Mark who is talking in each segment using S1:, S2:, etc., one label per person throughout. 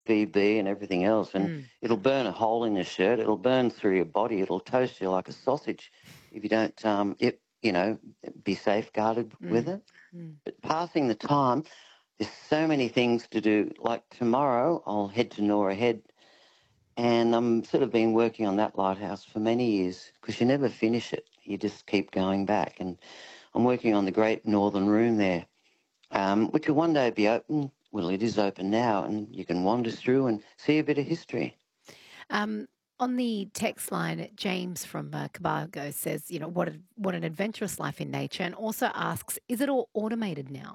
S1: VB and everything else, and
S2: Mm.
S1: it'll burn a hole in your shirt. It'll burn through your body. It'll toast you like a sausage if you don't, be safeguarded with
S2: Mm.
S1: it.
S2: Mm.
S1: But passing the time, there's so many things to do. Like tomorrow, I'll head to Nora Head, and I'm sort of been working on that lighthouse for many years because you never finish it. You just keep going back. And I'm working on the Great Northern Room there, which will one day be open. Well, it is open now, and you can wander through and see a bit of history.
S2: Um, on the text line, James from Cabargo says, what an adventurous life in nature, and also asks, is it all automated now?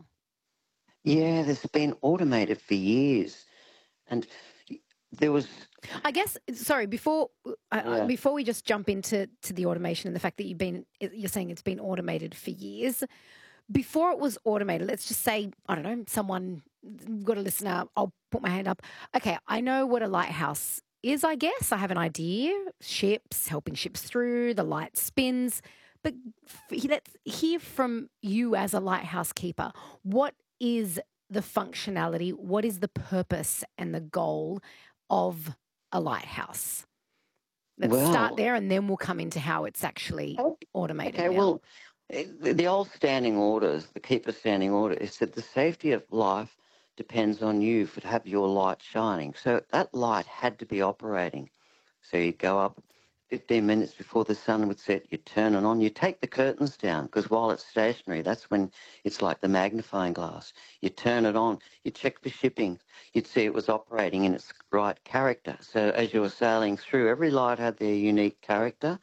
S1: Yeah, there's been automated for years, and there was,
S2: I guess, sorry,
S1: yeah,
S2: before we just jump into the automation and the fact that you're saying it's been automated for years. Before it was automated, let's just say, I don't know, someone got a listener, I'll put my hand up. Okay, I know what a lighthouse is, I guess. I have an idea. Ships, helping ships through, the light spins. But let's hear from you as a lighthouse keeper. What is the functionality? What is the purpose and the goal of a lighthouse? Let's start
S1: well,
S2: there and then we'll come into how it's actually automated
S1: okay,
S2: now.
S1: well, the old standing orders, the keeper standing order, is that the safety of life depends on you for to have your light shining. So that light had to be operating. So you go up 15 minutes before the sun would set, you turn it on, you take the curtains down because while it's stationary, that's when it's like the magnifying glass. You turn it on, you check for shipping, you'd see it was operating in its right character. So as you were sailing through, every light had their unique character.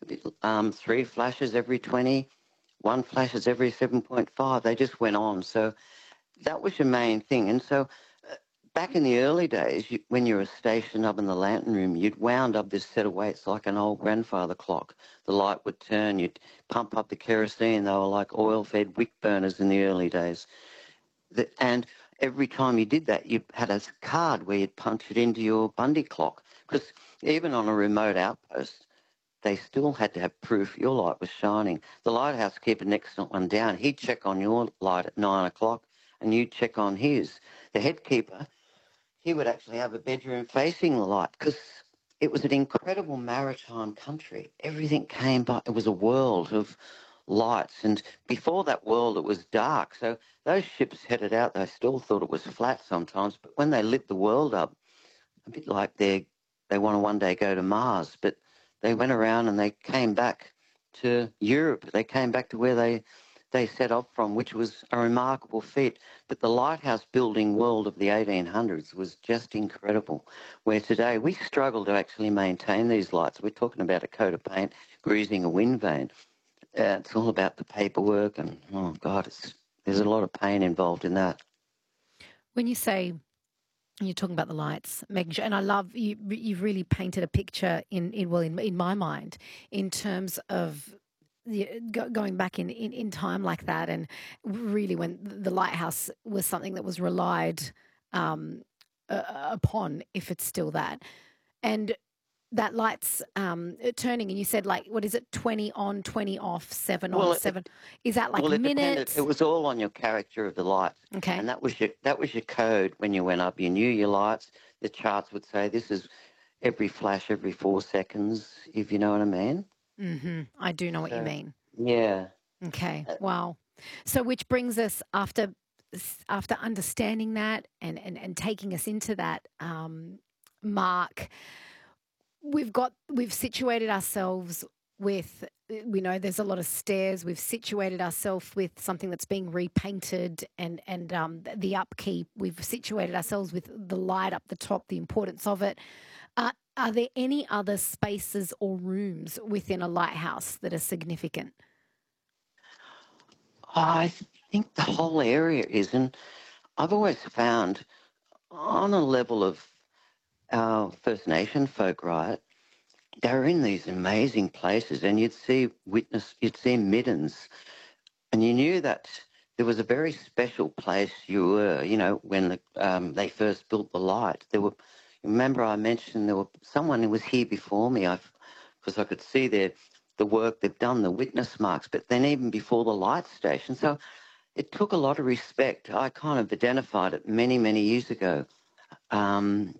S1: Three flashes every 20, one flashes every 7.5. They just went on. So that was your main thing. And so back in the early days, when you were stationed up in the lantern room, you'd wound up this set of weights like an old grandfather clock. The light would turn, you'd pump up the kerosene. They were like oil-fed wick burners in the early days. And every time you did that, you had a card where you'd punch it into your Bundy clock. Because even on a remote outpost, they still had to have proof your light was shining. The lighthouse keeper next one down, he'd check on your light at 9 o'clock and you'd check on his. The head keeper, he would actually have a bedroom facing the light because it was an incredible maritime country. Everything came by, it was a world of lights. And before that world, it was dark. So those ships headed out, they still thought it was flat sometimes. But when they lit the world up, a bit like they want to one day go to Mars, but they went around and they came back to Europe. They came back to where they set off from, which was a remarkable feat. But the lighthouse building world of the 1800s was just incredible, where today we struggle to actually maintain these lights. We're talking about a coat of paint, greasing a wind vane. It's all about the paperwork and, oh, God, there's a lot of pain involved in that.
S2: When you say you're talking about the lights, making sure, and I love you. You've really painted a picture in my mind in terms of going back in time like that, and really when the lighthouse was something that was relied um, upon, if it's still that, and that light's turning, and you said like what is it, 20 on, 20 off, seven on,
S1: Well,
S2: seven? Is that like
S1: Well, it depended. It
S2: minutes?
S1: was all on your character of the lights,
S2: Okay.
S1: and that was your code when you went up. You knew your lights. The charts would say this is every flash every 4 seconds, if you know what I mean.
S2: I do know what you
S1: So
S2: mean.
S1: yeah,
S2: Okay.
S1: uh,
S2: Wow. So which brings us after understanding that and taking us into that mark, we've situated ourselves with, we know there's a lot of stairs. We've situated ourselves with something that's being repainted and the upkeep. We've situated ourselves with the light up the top, the importance of it. Are there any other spaces or rooms within a lighthouse that are significant?
S1: I think the whole area is, and I've always found on a level of our First Nation folk, right? They're in these amazing places, and you'd see middens. And you knew that there was a very special place you were, when they first built the light. Remember I mentioned there was someone who was here before me, because I could see the work they've done, the witness marks, but then even before the light station. So it took a lot of respect. I kind of identified it many, many years ago. Um,